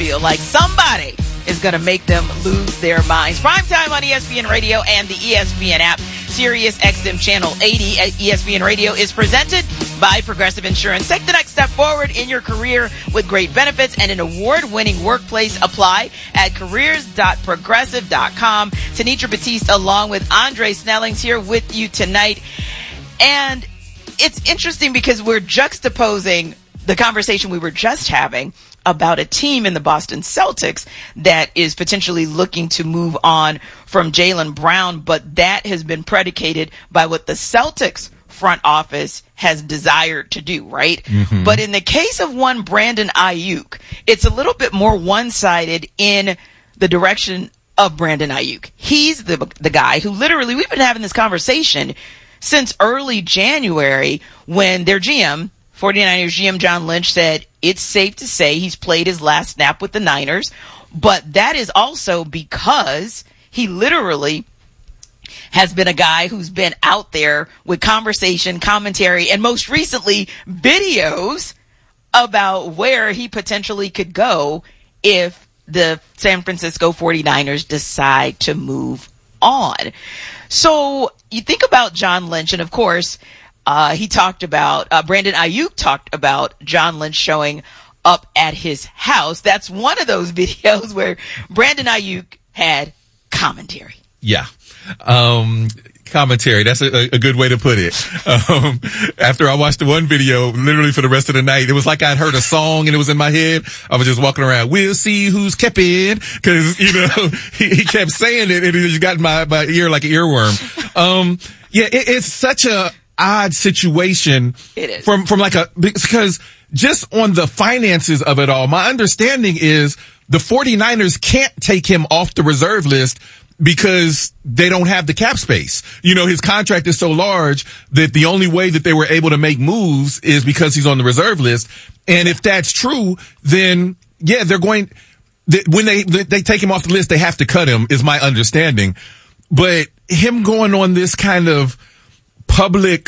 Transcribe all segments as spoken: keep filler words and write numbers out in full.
feel like somebody is going to make them lose their minds. Primetime on E S P N Radio and the E S P N app. Sirius X M Channel eighty at E S P N Radio is presented by Progressive Insurance. Take the next step forward in your career with great benefits and an award-winning workplace. Apply at careers dot progressive dot com. Tanitra Batiste along with Andre Snellings here with you tonight. And it's interesting because we're juxtaposing the conversation we were just having about a team in the Boston Celtics that is potentially looking to move on from Jaylen Brown, but that has been predicated by what the Celtics front office has desired to do, right? Mm-hmm. But in the case of one Brandon Ayuk, it's a little bit more one-sided in the direction of Brandon Ayuk. He's the the guy who literally, we've been having this conversation since early January when their G M, 49ers G M John Lynch, said it's safe to say he's played his last snap with the Niners, but that is also because he literally has been a guy who's been out there with conversation, commentary, and most recently videos about where he potentially could go if the San Francisco 49ers decide to move on. So you think about John Lynch, and of course, Uh, he talked about, uh, Brandon Ayuk talked about John Lynch showing up at his house. That's one of those videos where Brandon Ayuk had commentary. Yeah. Um, commentary. That's a, a good way to put it. Um, after I watched the one video, literally for the rest of the night, it was like I'd heard a song and it was in my head. I was just walking around. We'll see who's kept in. Cause, you know, he, he kept saying it and it just got in my, my ear like an earworm. Um, yeah, it, it's such a, odd situation it is. from from like a because just on the finances of it all, my understanding is the 49ers can't take him off the reserve list because they don't have the cap space. You know, his contract is so large that the only way that they were able to make moves is because he's on the reserve list. And if that's true, then yeah, they're going they, when they they take him off the list, they have to cut him, is my understanding. But him going on this kind of public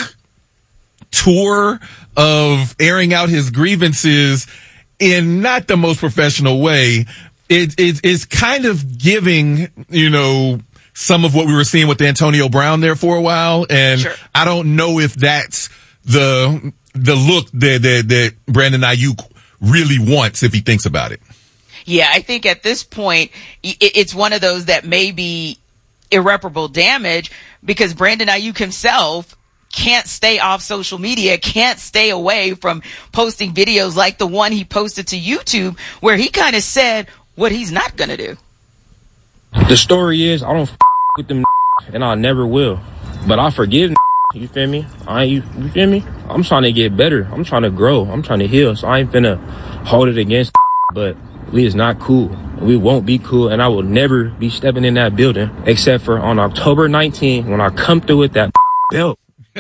tour of airing out his grievances in not the most professional way, it, it is kind of giving, you know, some of what we were seeing with Antonio Brown there for a while. And sure. I don't know if that's the, the look that, that, that Brandon Ayuk really wants if he thinks about it. Yeah, I think at this point, it's one of those that may be irreparable damage because Brandon Ayuk himself can't stay off social media, can't stay away from posting videos like the one he posted to YouTube where he kind of said what he's not going to do. The story is I don't f- with them and I never will, but I forgive them. You feel me? I you, you feel me? I'm trying to get better. I'm trying to grow. I'm trying to heal. So I ain't finna hold it against but we is not cool. We won't be cool, and I will never be stepping in that building except for on October nineteenth when I come through with that belt.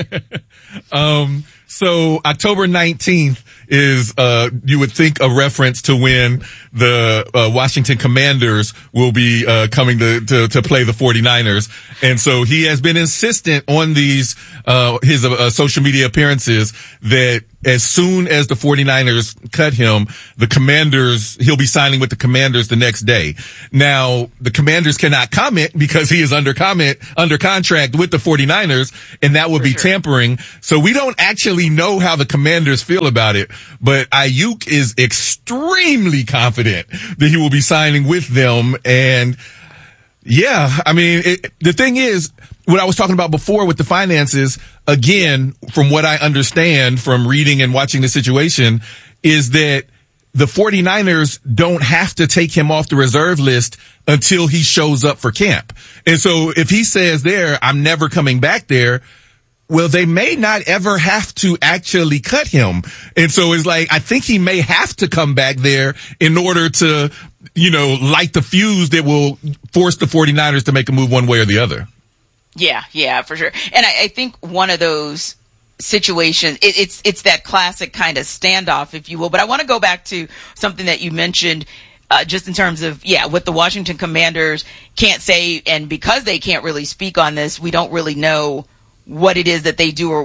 um, so October nineteenth is, uh, you would think a reference to when the, uh, Washington Commanders will be, uh, coming to, to, to play the 49ers. And so he has been insistent on these, uh, his, uh, social media appearances that as soon as the 49ers cut him, the Commanders, he'll be signing with the Commanders the next day. Now, the Commanders cannot comment because he is under comment, under contract with the 49ers, and that would For be sure. tampering. So we don't actually know how the Commanders feel about it, but Ayuk is extremely confident that he will be signing with them. And yeah, I mean, it, the thing is, what I was talking about before with the finances, again, from what I understand from reading and watching the situation, is that the 49ers don't have to take him off the reserve list until he shows up for camp. And so if he says there, I'm never coming back there, well, they may not ever have to actually cut him. And so it's like, I think he may have to come back there in order to, you know, light the fuse that will force the 49ers to make a move one way or the other. Yeah, yeah, for sure. And I, I think one of those situations, it, it's it's that classic kind of standoff, if you will. But I want to go back to something that you mentioned uh, just in terms of, yeah, what the Washington Commanders can't say. And because they can't really speak on this, we don't really know what it is that they do or want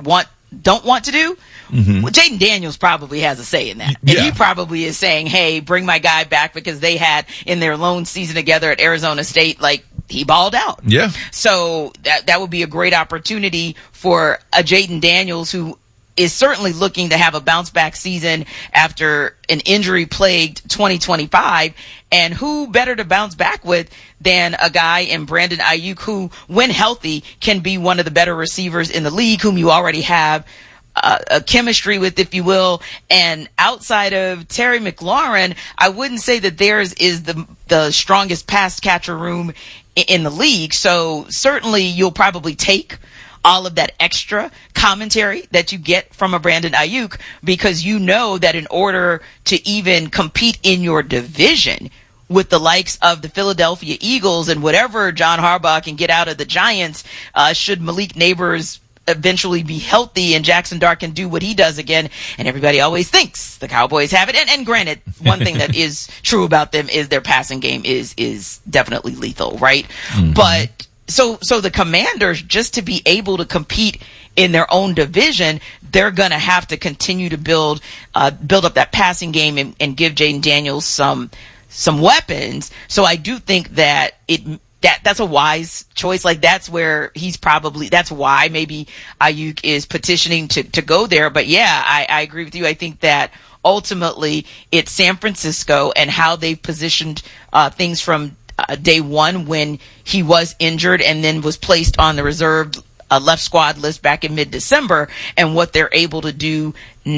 don't want to do, mm-hmm. well, Jaden Daniels probably has a say in that. And yeah. he probably is saying, hey, bring my guy back, because they had in their lone season together at Arizona State, like, he balled out. Yeah. So that that would be a great opportunity for a Jaden Daniels, who is certainly looking to have a bounce back season after an injury plagued twenty twenty-five. And who better to bounce back with than a guy in Brandon Ayuk, who, when healthy, can be one of the better receivers in the league, whom you already have uh, a chemistry with, if you will. And outside of Terry McLaurin, I wouldn't say that theirs is the the strongest pass catcher room in, in the league. So certainly you'll probably take all of that extra commentary that you get from a Brandon Ayuk, because you know that in order to even compete in your division with the likes of the Philadelphia Eagles and whatever John Harbaugh can get out of the Giants, uh, should Malik Neighbors eventually be healthy and Jackson Dart can do what he does again, and everybody always thinks the Cowboys have it. And, and granted, one thing that is true about them is their passing game is is definitely lethal, right? Mm-hmm. But So, so the Commanders, just to be able to compete in their own division, they're going to have to continue to build, uh, build up that passing game and, and give Jaden Daniels some, some weapons. So I do think that it, that, that's a wise choice. Like, that's where he's probably, that's why maybe Ayuk is petitioning to, to go there. But yeah, I, I agree with you. I think that ultimately it's San Francisco and how they've positioned, uh, things from Uh, day one when he was injured and then was placed on the reserved uh, left squad list back in mid-December, and what they're able to do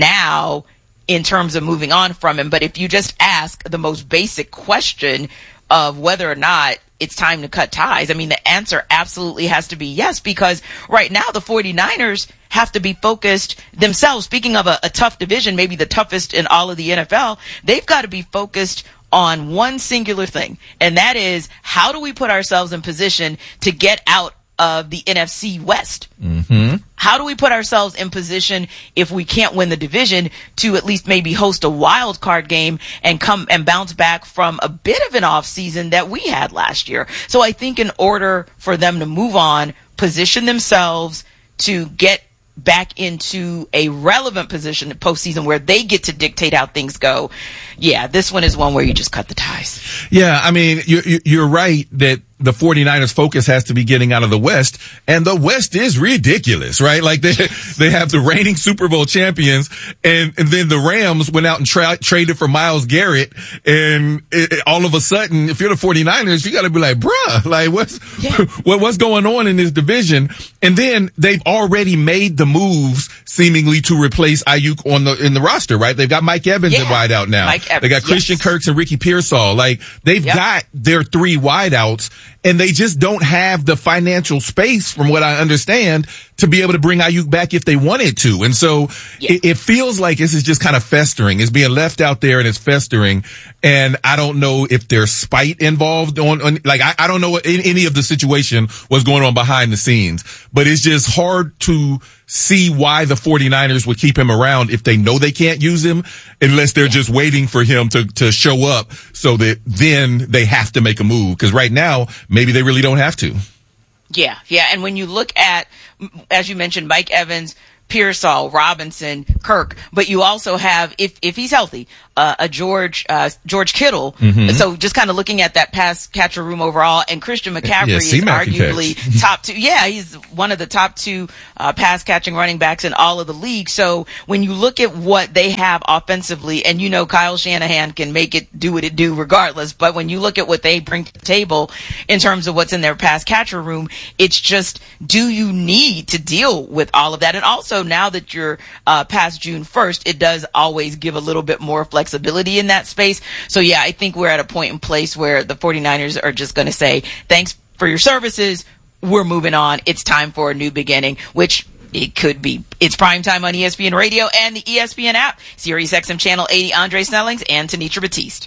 now in terms of moving on from him. But if you just ask the most basic question of whether or not it's time to cut ties, I mean, the answer absolutely has to be yes, because right now the 49ers have to be focused themselves. Speaking of a, a tough division, maybe the toughest in all of the N F L, they've got to be focused on one singular thing, and that is, how do we put ourselves in position to get out of the N F C West? Mm-hmm. How do we put ourselves in position, if we can't win the division, to at least maybe host a wild card game and come and bounce back from a bit of an off season that we had last year? So I think in order for them to move on, position themselves to get back into a relevant position in postseason where they get to dictate how things go, yeah, this one is one where you just cut the ties. Yeah, I mean, you're, you're right that the 49ers focus has to be getting out of the West, and the West is ridiculous, right? Like, they they have the reigning Super Bowl champions, and, and then the Rams went out and tra- traded for Myles Garrett, and it, it, all of a sudden, if you're the 49ers, you gotta be like, bruh, like, what's, yeah. what, what's going on in this division? And then they've already made the moves seemingly to replace Ayuk on the, in the roster, right? They've got Mike Evans yeah. at wideout now. Mike Evans, they got Christian yes. Kirks and Ricky Pearsall. Like, they've yep. got their three wideouts, and they just don't have the financial space, from what I understand, to be able to bring Ayuk back if they wanted to. And so yeah. it, it feels like this is just kind of festering. It's being left out there and it's festering. And I don't know if there's spite involved on, on like, I, I don't know what any, any of the situation was going on behind the scenes, but it's just hard to see why the 49ers would keep him around if they know they can't use him, unless they're yeah. just waiting for him to, to show up so that then they have to make a move. Cause right now, maybe they really don't have to. Yeah. Yeah. And when you look at, as you mentioned, Mike Evans, Pearsall, Robinson, Kirk, but you also have, if if he's healthy, uh, a George uh, George Kittle. Mm-hmm. So just kind of looking at that pass catcher room overall, and Christian McCaffrey yeah, is arguably top two. Yeah, he's one of the top two uh, pass catching running backs in all of the league. So when you look at what they have offensively, and you know Kyle Shanahan can make it do what it do regardless, but when you look at what they bring to the table in terms of what's in their pass catcher room, it's just, do you need to deal with all of that? And also, now that you're uh, past June first, it does always give a little bit more flexibility in that space. So yeah, I think we're at a point in place where the 49ers are just going to say, thanks for your services, we're moving on, it's time for a new beginning, which it could be. It's primetime on E S P N Radio and the E S P N app. Sirius X M Channel eighty, Andre Snellings and Tanitra Batiste.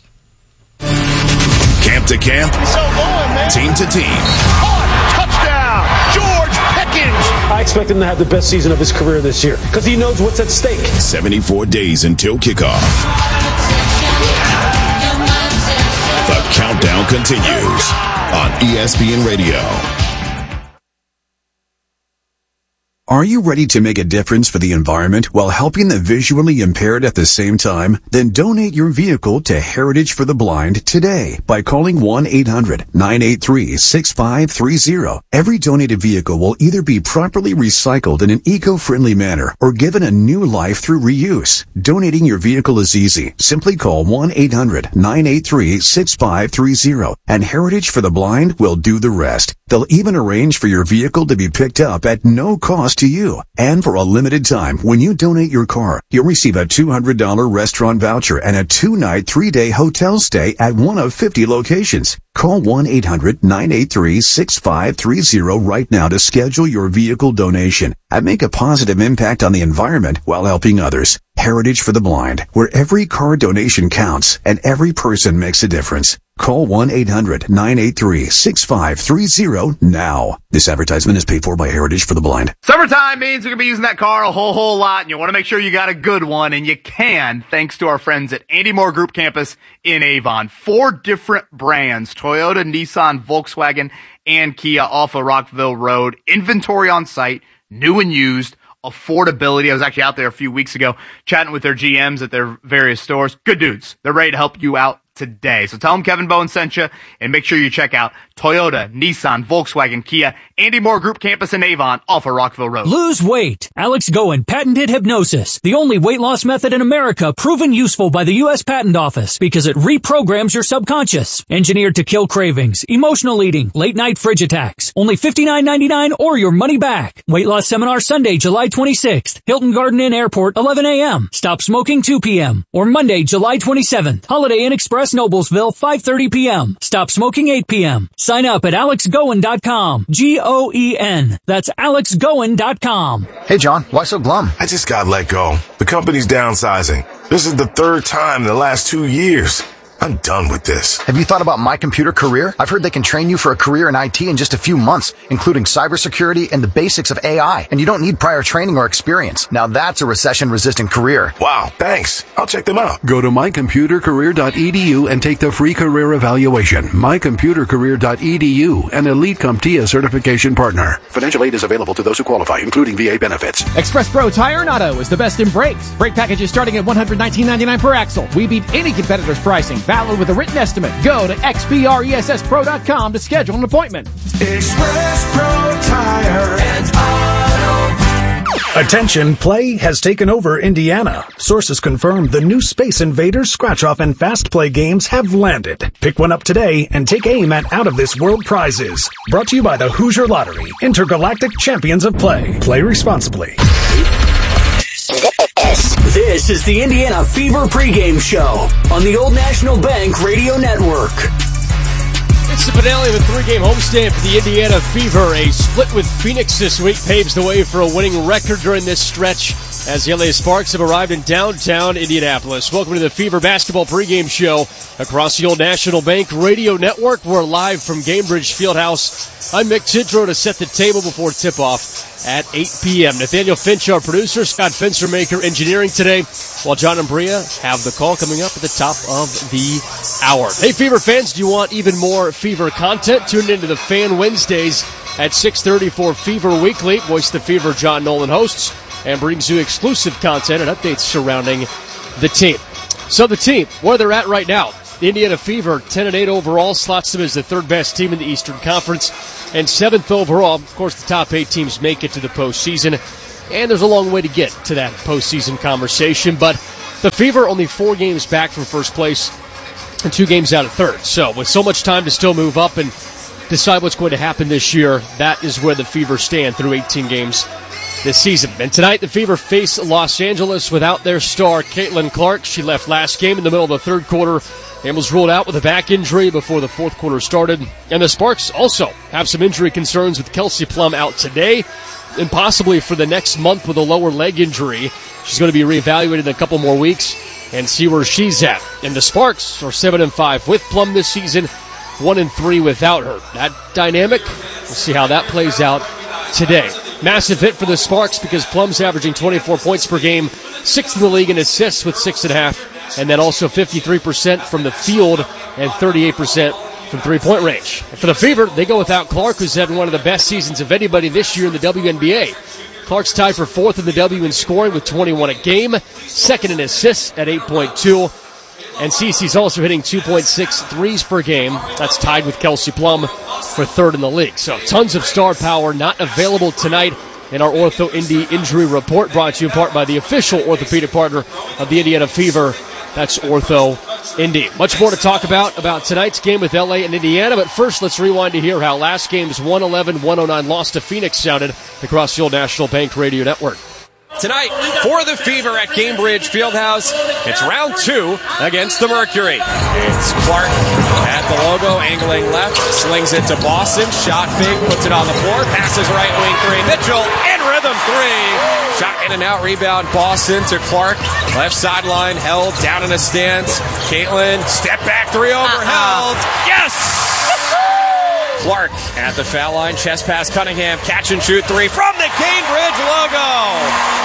Camp to camp, so long, man. Team to team. Oh, touchdown, George Pickens. I expect him to have the best season of his career this year because he knows what's at stake. seventy-four days until kickoff. The countdown continues on E S P N Radio. Are you ready to make a difference for the environment while helping the visually impaired at the same time? Then donate your vehicle to Heritage for the Blind today by calling one eight hundred nine eight three six five three zero. Every donated vehicle will either be properly recycled in an eco-friendly manner or given a new life through reuse. Donating your vehicle is easy. Simply call one eight hundred nine eight three six five three zero and Heritage for the Blind will do the rest. They'll even arrange for your vehicle to be picked up at no cost to you. And for a limited time, when you donate your car, you'll receive a two hundred dollars restaurant voucher and a two-night, three-day hotel stay at one of fifty locations. Call one eight hundred nine eight three six five three zero right now to schedule your vehicle donation and make a positive impact on the environment while helping others. Heritage for the Blind, where every car donation counts and every person makes a difference. Call one eight hundred nine eight three six five three zero now. This advertisement is paid for by Heritage for the Blind. Summertime means we're going to be using that car a whole, whole lot, and you want to make sure you got a good one, and you can, thanks to our friends at Andy Moore Group Campus in Avon. Four different brands, Toyota, Nissan, Volkswagen, and Kia off of Rockville Road. Inventory on site, new and used. Affordability. I was actually out there a few weeks ago chatting with their G Ms at their various stores. Good dudes. They're ready to help you out today. So tell them Kevin Bowen sent you, and make sure you check out Toyota, Nissan, Volkswagen, Kia, Andy Moore Group Campus in Avon off of Rockville Road. Lose weight. Alex Goen patented hypnosis, the only weight loss method in America proven useful by the U S Patent Office because it reprograms your subconscious. Engineered to kill cravings, emotional eating, late night fridge attacks. Only fifty-nine ninety-nine or your money back. Weight loss seminar Sunday, July twenty-sixth. Hilton Garden Inn Airport, eleven a.m. Stop smoking, two p.m. Or Monday, July twenty-seventh. Holiday Inn Express, Noblesville, five thirty p.m. Stop smoking, eight p.m. Sign up at alex goen dot com. G O E N. That's alex goen dot com. Hey, John, why so glum? I just got let go. The company's downsizing. This is the third time in the last two years. I'm done with this. Have you thought about My Computer Career? I've heard they can train you for a career in I T in just a few months, including cybersecurity and the basics of A I. And you don't need prior training or experience. Now that's a recession-resistant career. Wow, thanks. I'll check them out. Go to my computer career dot e d u and take the free career evaluation. my computer career dot e d u, an Elite CompTIA certification partner. Financial aid is available to those who qualify, including V A benefits. Express Pro Tire and Auto is the best in brakes. Brake packages starting at one hundred nineteen ninety-nine per axle. We beat any competitor's pricing. Valid with a written estimate. Go to x p r e s s pro dot com to schedule an appointment. Express Pro Tire and Auto. Attention, play has taken over Indiana. Sources confirm the new Space Invaders, Scratch Off, and Fast Play games have landed. Pick one up today and take aim at out-of-this-world prizes. Brought to you by the Hoosier Lottery, Intergalactic Champions of Play. Play responsibly. This is the Indiana Fever pregame show on the Old National Bank Radio Network. It's the finale of a three-game homestand for the Indiana Fever. A split with Phoenix this week paves the way for a winning record during this stretch as the L A Sparks have arrived in downtown Indianapolis. Welcome to the Fever basketball pregame show across the Old National Bank Radio Network. We're live from Gainbridge Fieldhouse. I'm Mick Tidrow to set the table before tip-off at eight p.m. Nathaniel Finch, our producer, Scott Fenstermaker, engineering today, while John and Bria have the call coming up at the top of the hour. Hey, Fever fans, do you want even more Fever content? Tune into the Fan Wednesdays at six thirty for Fever Weekly. Voice the Fever, John Nolan hosts, and brings you exclusive content and updates surrounding the team. So the team, where they're at right now, the Indiana Fever, ten and eight overall, slots them as the third best team in the Eastern Conference, and seventh overall. Of course, the top eight teams make it to the postseason, and there's a long way to get to that postseason conversation, but the Fever only four games back from first place and two games out of third. So with so much time to still move up and decide what's going to happen this year, that is where the Fever stand through eighteen games this season. And tonight, the Fever face Los Angeles without their star, Caitlin Clark. She left last game in the middle of the third quarter and was ruled out with a back injury before the fourth quarter started. And the Sparks also have some injury concerns with Kelsey Plum out today and possibly for the next month with a lower leg injury. She's going to be reevaluated in a couple more weeks and see where she's at. And the Sparks are seven and five with Plum this season, one and three without her. That dynamic, we'll see how that plays out today. Massive hit for the Sparks because Plum's averaging twenty-four points per game, sixth in the league in assists with six and a half, and then also fifty-three percent from the field and thirty-eight percent from three-point range. And for the Fever, they go without Clark, who's having one of the best seasons of anybody this year in the W N B A. Clark's tied for fourth in the W in scoring with twenty-one a game, second in assists at eight point two. And Cece's also hitting two point six threes per game. That's tied with Kelsey Plum for third in the league. So tons of star power not available tonight in our Ortho Indy injury report, brought to you in part by the official orthopedic partner of the Indiana Fever. That's Ortho Indy. Much more to talk about about tonight's game with L A and Indiana, but first let's rewind to hear how last game's one eleven one oh nine loss to Phoenix sounded across the Old National Bank Radio Network. Tonight, for the Fever at Gainbridge Fieldhouse, it's round two against the Mercury. It's Clark at the logo, angling left, slings it to Boston, shot fake, puts it on the floor, passes right wing three, Mitchell, in rhythm three. Shot in and out, rebound, Boston to Clark, left sideline, held, down in a stance. Caitlin, step back three over, uh-uh. held, yes! Clark at the foul line, chest pass Cunningham, catch and shoot three from the Gainbridge logo.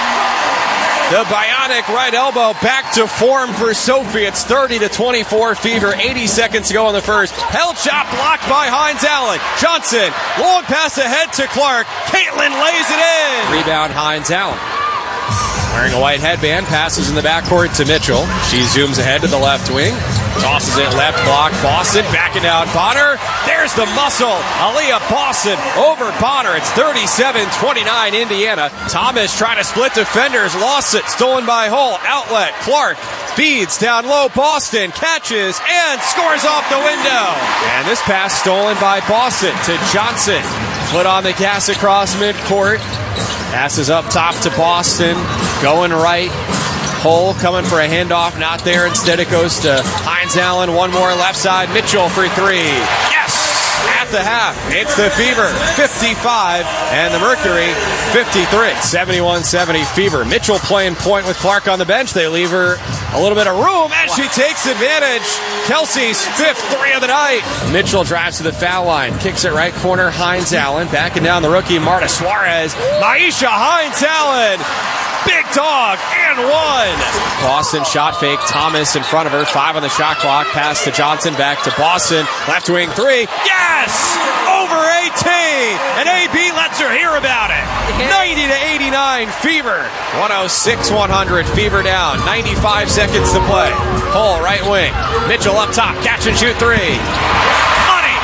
The bionic right elbow back to form for Sophie. It's thirty to twenty-four Fever, eighty seconds to go in the first. Held shot blocked by Hines Allen. Johnson, long pass ahead to Clark. Caitlin lays it in. Rebound Hines Allen. Wearing a white headband, passes in the backcourt to Mitchell. She zooms ahead to the left wing. Tosses it left block. Boston backing down Bonner. There's the muscle. Aaliyah Boston over Bonner. It's thirty-seven twenty-nine Indiana. Thomas trying to split defenders. Lost it. Stolen by Hull. Outlet. Clark feeds down low. Boston catches and scores off the window. And this pass stolen by Boston to Johnson. Foot on the gas across midcourt. Passes up top to Boston. Going right. Hull coming for a handoff, not there. Instead it goes to Hines Allen. One more left side. Mitchell for three. Yes! At the half, it's the Fever fifty-five and the Mercury fifty-three. seventy-one seventy Fever. Mitchell playing point with Clark on the bench. They leave her a little bit of room as she takes advantage. Kelsey's fifth three of the night. Mitchell drives to the foul line, kicks it right corner. Hines Allen backing down the rookie Marta Suarez. Maisha Hines Allen. Big dog and one. Boston shot fake. Thomas in front of her. Five on the shot clock. Pass to Johnson. Back to Boston. Left wing three. Yes! Over eighteen. And A B lets her hear about it. ninety to eighty-nine Fever. one oh six one hundred Fever down. ninety-five seconds to play. Hull right wing. Mitchell up top. Catch and shoot three. Money.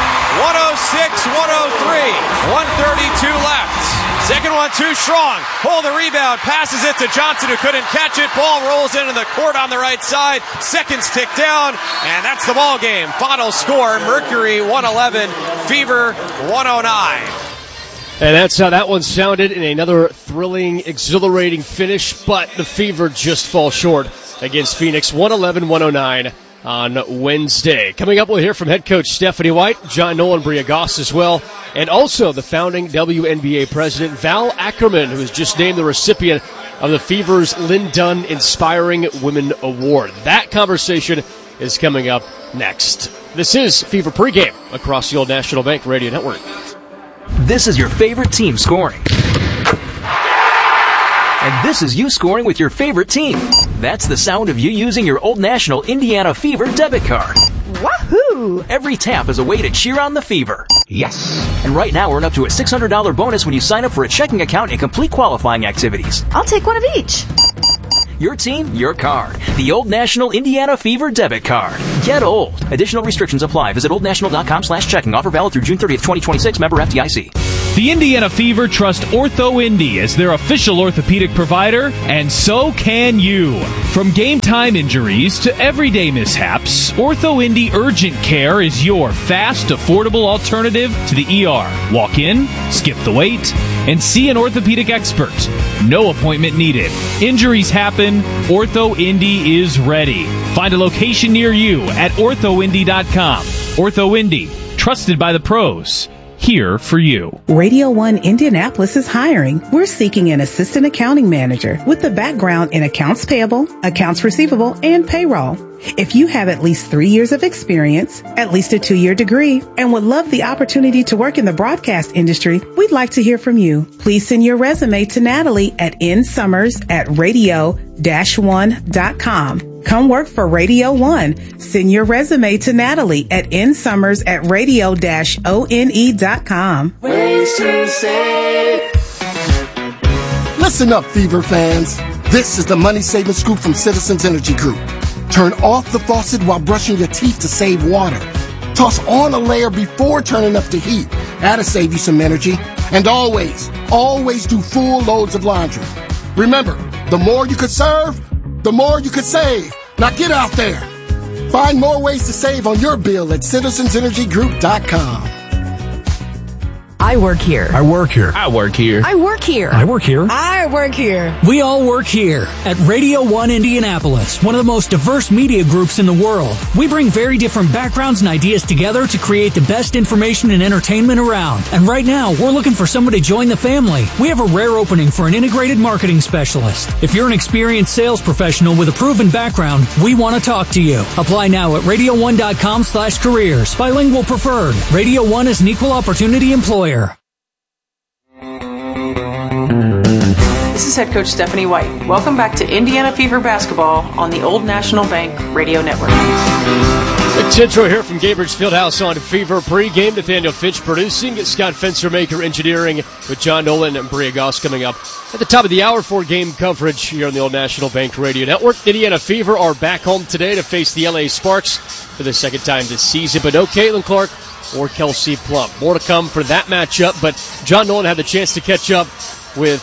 one oh six one oh three. one thirty-two left. Second one too strong. Hold the rebound. Passes it to Johnson, who couldn't catch it. Ball rolls into the court on the right side. Seconds tick down, and that's the ball game. Final score: Mercury one eleven, Fever one oh nine. And that's how that one sounded in another thrilling, exhilarating finish. But the Fever just fall short against Phoenix, one eleven one oh nine. On Wednesday. Coming up, we'll hear from head coach Stephanie White, John Nolan Briagos as well, and also the founding W N B A president, Val Ackerman, who was just named the recipient of the Fever's Lynn Dunn Inspiring Women Award. That conversation is coming up next. This is Fever Pregame across the Old National Bank Radio Network. This is your favorite team scoring. And this is you scoring with your favorite team. That's the sound of you using your Old National Indiana Fever debit card. Wahoo! Every tap is a way to cheer on the Fever. Yes! And right now, earn up to a six hundred dollars bonus when you sign up for a checking account and complete qualifying activities. I'll take one of each. Your team, your card. The Old National Indiana Fever debit card. Get old. Additional restrictions apply. Visit oldnational.com slash checking. Offer valid through June thirtieth, twenty twenty-six. Member F D I C. The Indiana Fever trust Ortho Indy as their official orthopedic provider, and so can you. From game-time injuries to everyday mishaps, Ortho Indy Urgent Care is your fast, affordable alternative to the E R. Walk in, skip the wait, and see an orthopedic expert. No appointment needed. Injuries happen. Ortho Indy is ready. Find a location near you at ortho indy dot com. Ortho Indy, trusted by the pros. Here for you. Radio one Indianapolis is hiring. We're seeking an assistant accounting manager with a background in accounts payable, accounts receivable, and payroll. If you have at least three years of experience, at least a two-year degree, and would love the opportunity to work in the broadcast industry, we'd like to hear from you. Please send your resume to Natalie at nsummers at radio dash one dot com. Come work for Radio one. Send your resume to Natalie at nsummers at radio dash one dot com. Ways to save. Listen up, Fever fans. This is the money saving scoop from Citizens Energy Group. Turn off the faucet while brushing your teeth to save water. Toss on a layer before turning up the heat. That'll save you some energy. And always, always do full loads of laundry. Remember, the more you could serve, the more you could save. Now get out there. Find more ways to save on your bill at citizens energy group dot com. I work here. I work here. I work here. I work here. I work here. I work here. We all work here at Radio one Indianapolis, one of the most diverse media groups in the world. We bring very different backgrounds and ideas together to create the best information and entertainment around. And right now, we're looking for somebody to join the family. We have a rare opening for an integrated marketing specialist. If you're an experienced sales professional with a proven background, we want to talk to you. Apply now at radio one dot com slash careers. Bilingual preferred. Radio one is an equal opportunity employer. This is head coach Stephanie White. Welcome back to Indiana Fever Basketball on the Old National Bank Radio Network. The intro here from Gainbridge Fieldhouse on Fever pregame. Nathaniel Finch producing. Scott Fenstermaker engineering with John Nolan and Bria Goss coming up at the top of the hour for game coverage here on the Old National Bank Radio Network. Indiana Fever are back home today to face the L A Sparks for the second time this season, but no Caitlin Clark or Kelsey Plum. More to come for that matchup, but John Nolan had the chance to catch up with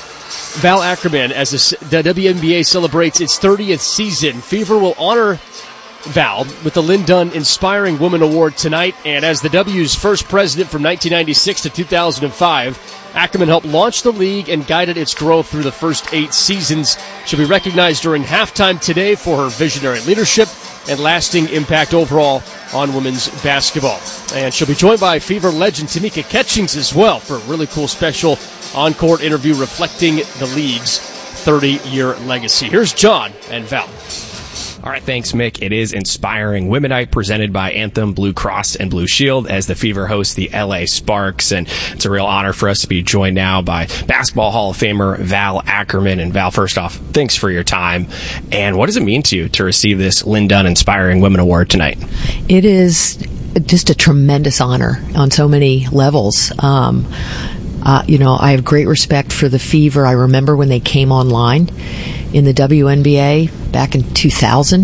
Val Ackerman as the W N B A celebrates its thirtieth season. Fever will honor Val with the Lynn Dunn Inspiring Woman Award tonight, and as the W's first president from nineteen ninety-six to two thousand five, Ackerman helped launch the league and guided its growth through the first eight seasons. She'll be recognized during halftime today for her visionary leadership and lasting impact overall on women's basketball. And she'll be joined by Fever legend Tamika Catchings as well for a really cool special on-court interview reflecting the league's thirty-year legacy. Here's John and Val. All right, thanks, Mick. It is Inspiring Women Night presented by Anthem Blue Cross and Blue Shield as the Fever hosts the L A Sparks. And it's a real honor for us to be joined now by Basketball Hall of Famer Val Ackerman. And Val, first off, thanks for your time. And what does it mean to you to receive this Lynn Dunn Inspiring Women Award tonight? It is just a tremendous honor on so many levels. Um, uh, you know, I have great respect for the Fever. I remember when they came online in the W N B A back in two thousand.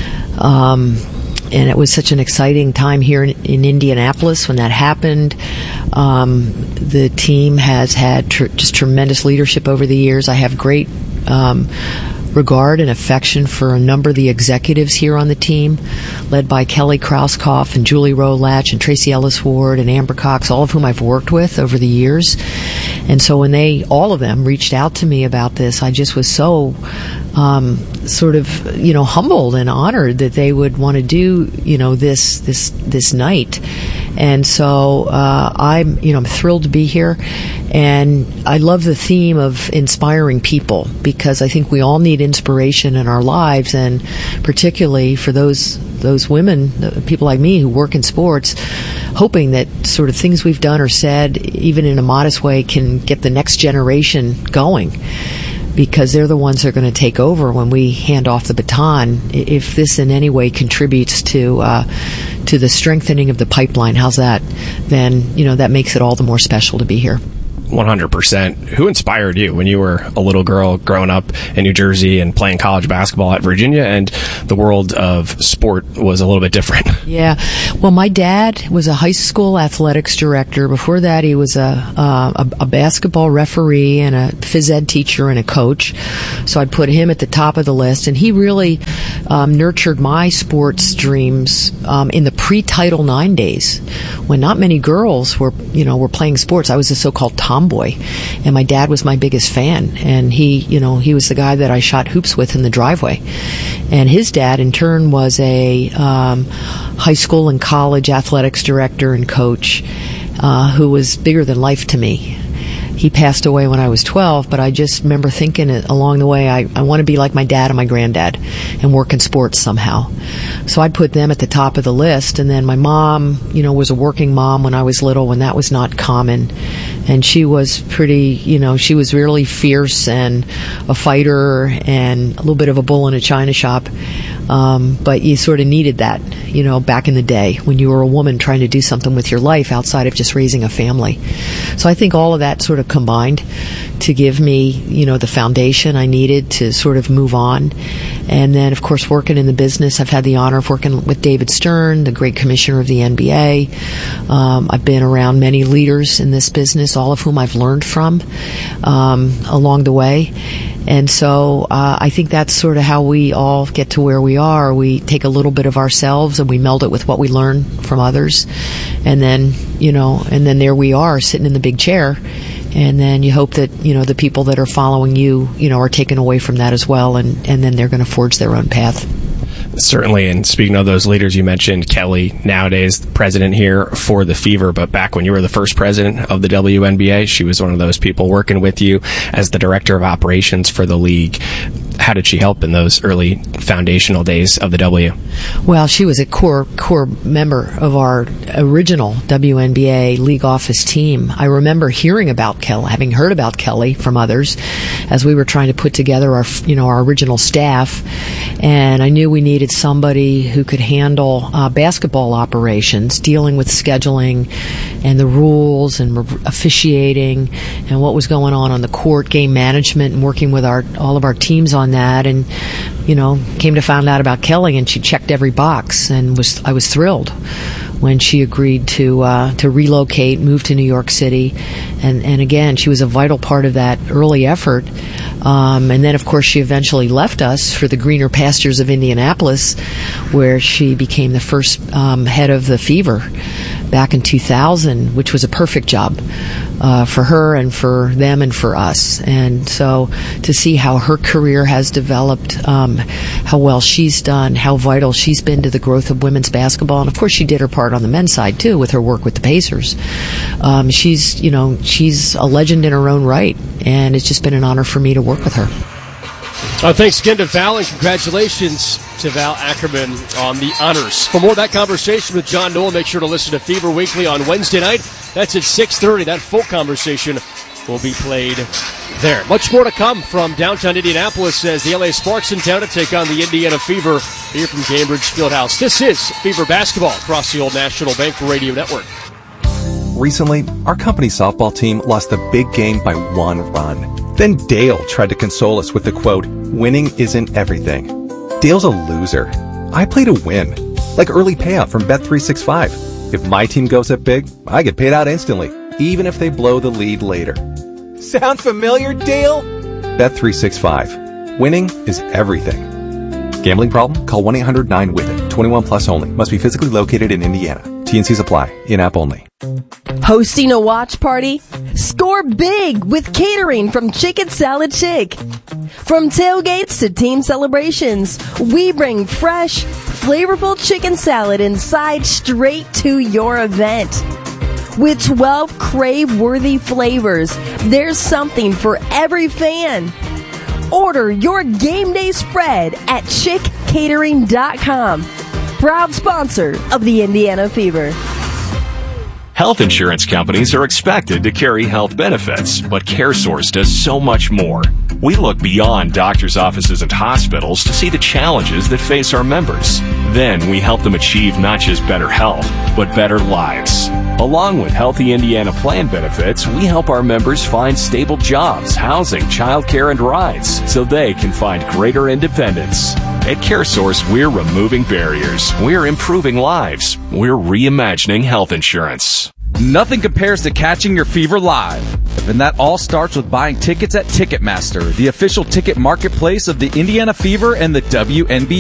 Um, and it was such an exciting time here in, in Indianapolis when that happened. Um, the team has had tr- just tremendous leadership over the years. I have great um, regard and affection for a number of the executives here on the team, led by Kelly Krauskopf and Julie Rowe-Latch and Tracy Ellis Ward and Amber Cox, all of whom I've worked with over the years. And so when they, all of them, reached out to me about this, I just was so um, sort of, you know, humbled and honored that they would want to do, you know, this this this night. And so uh, I'm, you know, I'm thrilled to be here. And I love the theme of inspiring people because I think we all need inspiration in our lives, and particularly for those those women, people like me who work in sports, hoping that sort of things we've done or said, even in a modest way, can get the next generation going, because they're the ones that are going to take over when we hand off the baton. If this in any way contributes to uh, to the strengthening of the pipeline, how's that? Then, you know, that makes it all the more special to be here. one hundred percent. Who inspired you when you were a little girl growing up in New Jersey and playing college basketball at Virginia, and the world of sport was a little bit different? Yeah. Well, my dad was a high school athletics director. Before that, he was a, uh, a, a basketball referee and a phys ed teacher and a coach. So I'd put him at the top of the list. And he really um, nurtured my sports dreams um, in the pre-Title nine days, when not many girls were, you know, were playing sports. I was a so-called tomboy, and my dad was my biggest fan, and he, you know, he was the guy that I shot hoops with in the driveway. And his dad, in turn, was a um, high school and college athletics director and coach uh, who was bigger than life to me. He passed away when I was twelve, but I just remember thinking along the way, I, I want to be like my dad and my granddad and work in sports somehow. So I'd put them at the top of the list. And then my mom, you know, was a working mom when I was little, when that was not common. And she was pretty, you know, she was really fierce and a fighter and a little bit of a bull in a china shop. Um, but you sort of needed that, you know, back in the day when you were a woman trying to do something with your life outside of just raising a family. So I think all of that sort of combined to give me, you know, the foundation I needed to sort of move on. And then, of course, working in the business, I've had the honor of working with David Stern, the great commissioner of the N B A. Um, I've been around many leaders in this business, all of whom I've learned from um, along the way. And so uh, I think that's sort of how we all get to where we are. We take a little bit of ourselves and we meld it with what we learn from others. And then, you know, and then there we are sitting in the big chair. And then you hope that, you know, the people that are following you, you know, are taken away from that as well. And, and then they're going to forge their own path. Certainly, and speaking of those leaders, you mentioned Kelly, nowadays the president here for the Fever, but back when you were the first president of the W N B A, she was one of those people working with you as the director of operations for the league. How did she help in those early foundational days of the W? Well, she was a core core member of our original W N B A league office team. I remember hearing about Kelly, having heard about Kelly from others as we were trying to put together our, you know, our original staff, and I knew we needed somebody who could handle uh, basketball operations, dealing with scheduling and the rules and re- officiating and what was going on on the court, game management, and working with our all of our teams on that. And you know, came to find out about Kelly, and she checked every box, and was I was thrilled when she agreed to uh, to relocate, move to New York City, and and again, she was a vital part of that early effort. Um, and then, of course, she eventually left us for the greener pastures of Indianapolis, where she became the first um, head of the Fever back in two thousand, which was a perfect job uh, for her and for them and for us. And so to see how her career has developed, um, how well she's done, how vital she's been to the growth of women's basketball, and of course she did her part on the men's side too with her work with the Pacers. Um, she's, you know, she's a legend in her own right, and it's just been an honor for me to work with her. Uh, thanks again to Val, and congratulations to Val Ackerman on the honors. For more of that conversation with John Noel, make sure to listen to Fever Weekly on Wednesday night. That's at six thirty. That full conversation will be played there. Much more to come from downtown Indianapolis as the L A Sparks in town to take on the Indiana Fever here from Gainbridge Fieldhouse. This is Fever Basketball across the Old National Bank Radio Network. Recently, our company softball team lost a big game by one run. Then Dale tried to console us with the quote, "Winning isn't everything." Dale's a loser. I play to win, like early payout from Bet three sixty-five. If my team goes up big, I get paid out instantly, even if they blow the lead later. Sound familiar, Dale? Bet three sixty-five. Winning is everything. Gambling problem? Call one eight hundred nine with it. twenty-one plus only. Must be physically located in Indiana. T N Cs apply. In-app only. Hosting a watch party? Score big with catering from Chicken Salad Chick. From tailgates to team celebrations, we bring fresh, flavorful chicken salad inside straight to your event. With twelve crave-worthy flavors, there's something for every fan. Order your game day spread at chick catering dot com. Proud sponsor of the Indiana Fever. Health insurance companies are expected to carry health benefits, but CareSource does so much more. We look beyond doctors' offices and hospitals to see the challenges that face our members. Then we help them achieve not just better health, but better lives. Along with Healthy Indiana Plan benefits, we help our members find stable jobs, housing, childcare, and rides so they can find greater independence. At CareSource, we're removing barriers. We're improving lives. We're reimagining health insurance. Nothing compares to catching your fever live. And that all starts with buying tickets at Ticketmaster, the official ticket marketplace of the Indiana Fever and the W N B A.